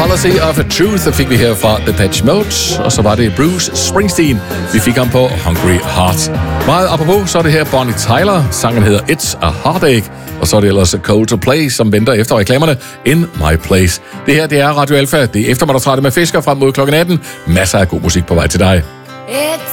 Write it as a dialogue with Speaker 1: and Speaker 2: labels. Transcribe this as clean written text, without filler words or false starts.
Speaker 1: Policy of Truth fik vi her fra Depeche Mode, og så var det Bruce Springsteen. Vi fik ham på Hungry Heart. Meget apropos, så er det her Bonnie Tyler. Sangen hedder It's a Heartache, og så er det ellers Cold to Play, som venter efter reklamerne In My Place. Det her, det er Radio Alpha. Det er eftermiddagsradio med Fisker frem mod klokken 18. Masser af god musik på vej til dig.